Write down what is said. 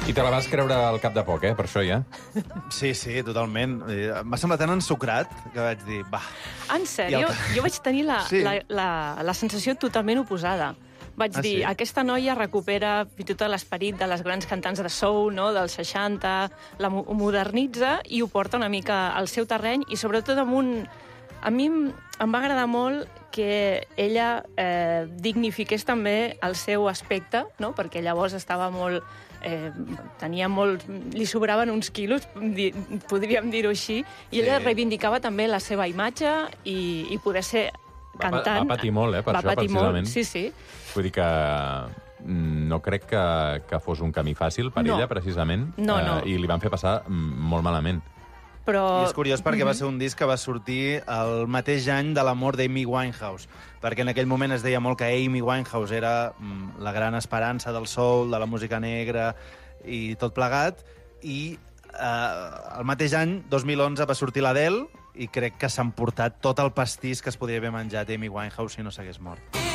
I te la vas creure al cap de poc, per això ja. Sí, totalment. M'ha semblat tan ensucrat que vaig dir, va... En sèrio? Jo vaig tenir Sí. la sensació totalment oposada. Vaig dir, aquesta noia recupera fins i tot l'esperit de les grans cantants de soul, no?, dels 60, la modernitza i ho porta una mica al seu terreny i sobretot amb un... A mi em va agradar molt que ella dignifiqués també el seu aspecte, no?, perquè llavors estava molt... tenia molt... li sobraven uns quilos, podríem dir-ho així, i ella reivindicava també la seva imatge i poder ser cantant. Va patir molt, per això, precisament. Sí. Vull dir que no crec que fos un camí fàcil per ella, precisament. No. I li van fer passar molt malament. Però... I és curiós perquè va ser un disc que va sortir el mateix any de la mort d'Amy Winehouse, perquè en aquell moment es deia molt que Amy Winehouse era la gran esperança del soul, de la música negra i tot plegat, i el mateix any, 2011, va sortir l'Adele, i crec que s'ha emportat tot el pastís que es podria haver menjat Amy Winehouse si no s'hagués mort.